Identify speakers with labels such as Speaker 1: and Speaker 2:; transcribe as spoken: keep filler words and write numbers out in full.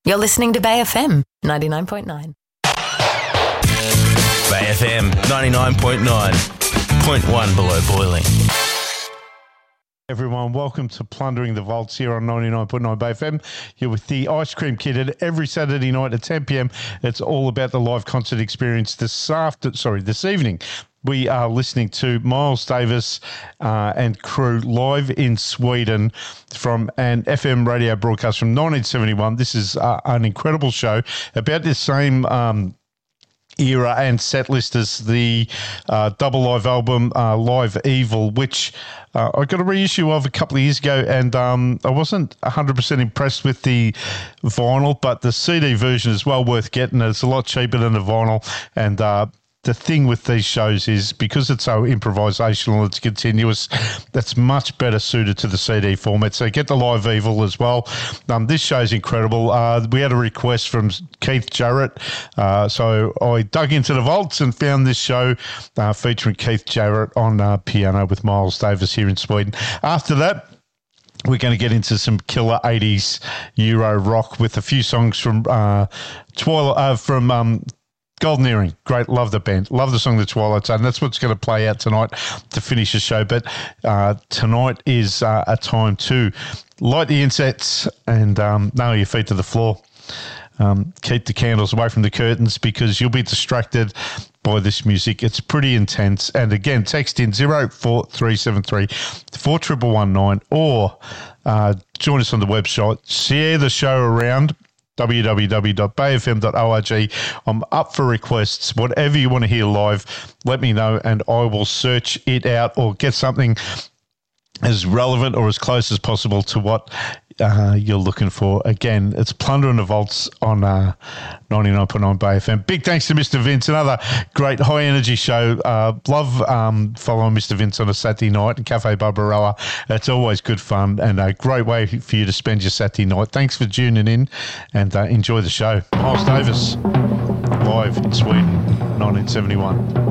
Speaker 1: You're listening to Bay F M ninety-nine point nine.
Speaker 2: Bay F M ninety-nine point nine, point one below boiling.
Speaker 3: Everyone, welcome to Plundering the Vaults here on ninety-nine point nine Bay F M. You're with the Ice Cream Kid every Saturday night at ten p.m. It's all about the live concert experience this after, sorry, this evening. We are listening to Miles Davis uh, and crew live in Sweden from an F M radio broadcast from nineteen seventy-one. This is uh, an incredible show about the same um, era and set list as the uh, double live album uh, Live Evil, which uh, I got a reissue of a couple of years ago, and um, I wasn't one hundred percent impressed with the vinyl, but the C D version is well worth getting. It's a lot cheaper than the vinyl, and uh, the thing with these shows is because it's so improvisational, it's continuous, that's much better suited to the C D format. So get the Live Evil as well. Um, this show's incredible. Uh, we had a request from Keith Jarrett, uh, so I dug into the vaults and found this show uh, featuring Keith Jarrett on uh, piano with Miles Davis here in Sweden. After that, we're going to get into some killer eighties Euro rock with a few songs from uh, Twilight, uh, from um, Golden Earring. Great. Love the band. Love the song The Twilight Zone. That's what's going to play out tonight to finish the show. But uh, tonight is uh, a time to light the incense and um, nail your feet to the floor. Um, keep the candles away from the curtains because you'll be distracted by this music. It's pretty intense. And again, text in zero four three seven three four one one nine or uh, join us on the website. Share the show around. w w w dot bay f m dot org. I'm up for requests. Whatever you want to hear live, let me know and I will search it out or get something as relevant or as close as possible to what uh, you're looking for. Again, it's Plundering the Vaults on uh, ninety-nine point nine Bay F M. Big thanks to Mister Vince, another great high-energy show. Uh, love um, following Mister Vince on a Saturday night in Cafe Barbarella. It's always good fun and a great way for you to spend your Saturday night. Thanks for tuning in and uh, enjoy the show. Miles Davis, live in Sweden, nineteen seventy-one.